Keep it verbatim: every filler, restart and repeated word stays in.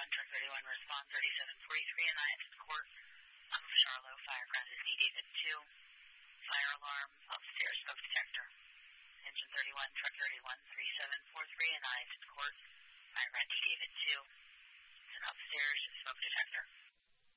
thirty-one, truck thirty-one, respond thirty-seven forty-three, and I enter the court of Charlotte. Firecraft is D David two. Fire alarm, upstairs smoke detector. Engine thirty-one, truck thirty-one, three seven four three, and I enter the court. Firecraft D David two. It's an upstairs smoke detector.